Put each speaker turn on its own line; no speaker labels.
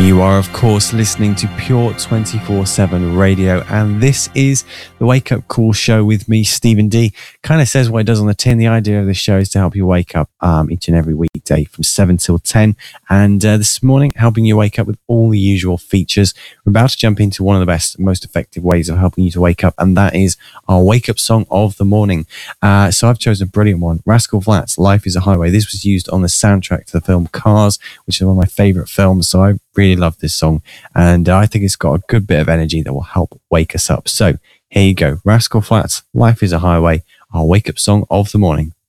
You are, of course, listening to Pure 24/7 Radio, and this is the Wake Up Call show with me, Stephen D. Kind of says what it does on the tin. The idea of this show is to help you wake up each and every weekday from 7 till 10. And this morning, helping you wake up with all the usual features. We're about to jump into one of the best, most effective ways of helping you to wake up, and that is our wake up song of the morning. So I've chosen a brilliant one, Rascal Flatts, Life is a Highway. This was used on the soundtrack to the film Cars, which is one of my favorite films. So I really love this song, and I think it's got a good bit of energy that will help wake us up. So here you go, Rascal Flatts, Life is a Highway, our wake up song of the morning.